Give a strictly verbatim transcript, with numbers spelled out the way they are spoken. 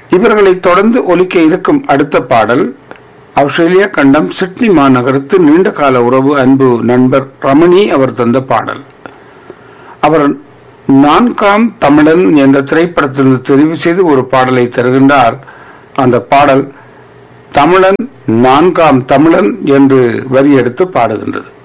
இவர்களை தொடர்ந்து ஒலிக்க இருக்கும் அடுத்த பாடல் ஆஸ்திரேலியா கண்டம் சிட்னி மாநகரத்து நீண்ட கால உறவு அன்பு நண்பர் ரமணி அவர் தந்த பாடல். அவர் நான்காம் தமிழன் என்ற திரைப்படத்திலிருந்து தெரிவு செய்து ஒரு பாடலை தருகின்றார். அந்த பாடல் தமிழன் நான்காம் தமிழன் என்று வரி எடுத்து பாடுகின்றது.